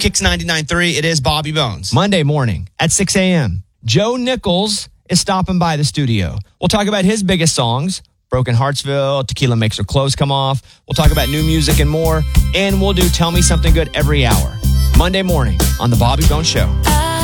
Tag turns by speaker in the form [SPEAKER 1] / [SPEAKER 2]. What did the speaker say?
[SPEAKER 1] Kicks 99.3, it is Bobby Bones.
[SPEAKER 2] Monday morning at 6 a.m., Joe Nichols is stopping by the studio. We'll talk about his biggest songs, Broken Heartsville, Tequila Makes Her Clothes Come Off. We'll talk about new music and more, and we'll do Tell Me Something Good every hour. Monday morning on The Bobby Bones Show.